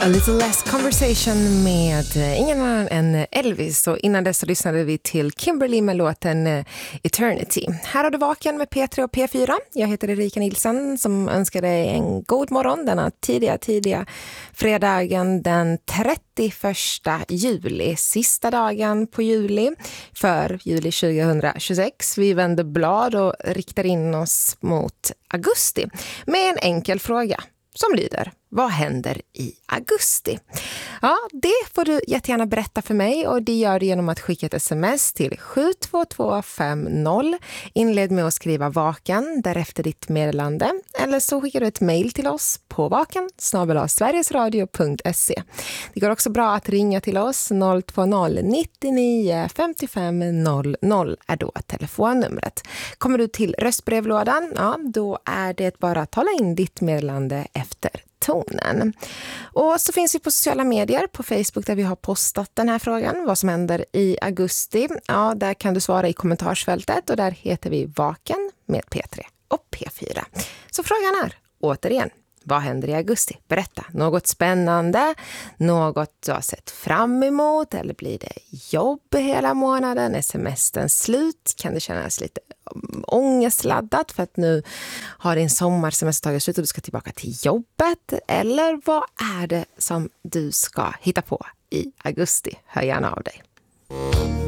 A Little Less Conversation med ingen annan än Elvis. Och innan dess så lyssnade vi till Kimberly med låten Eternity. Här har du Vaken med P3 och P4. Jag heter Erika Nilsson som önskar dig en god morgon denna tidiga fredagen den 31 juli. Sista dagen på juli för juli 2026. Vi vänder blad och riktar in oss mot augusti med en enkel fråga som lyder: vad händer i augusti? Ja, det får du jättegärna berätta för mig, och det gör du genom att skicka ett sms till 72250. Inled med att skriva vaken, därefter ditt meddelande. Eller så skickar du ett mejl till oss på vaken@sverigesradio.se. Det går också bra att ringa till oss. 020 99 55 00 är då telefonnumret. Kommer du till röstbrevlådan, ja, då är det bara att tala in ditt meddelande efter tonen. Och så finns vi på sociala medier, på Facebook, där vi har postat den här frågan, vad som händer i augusti. Ja, där kan du svara i kommentarsfältet, och där heter vi Vaken med P3 och P4. Så frågan är, återigen, vad händer i augusti? Berätta, något spännande, något du har sett fram emot, eller blir det jobb hela månaden? Är semestern slut? Kan det kännas lite ångestladdat för att nu har din sommarsemester tagit slut och du ska tillbaka till jobbet? Eller vad är det som du ska hitta på i augusti? Hör gärna av dig.